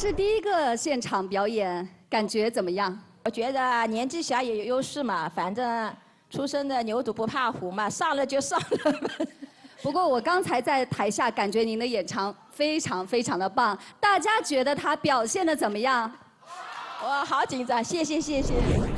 是第一个现场表演，感觉怎么样？ 我觉得年纪小也有优势嘛，反正出生的牛犊不怕虎嘛，上了就上了。 不过我刚才在台下感觉您的演唱非常非常的棒，大家觉得他表现的怎么样？ 我好紧张，谢谢。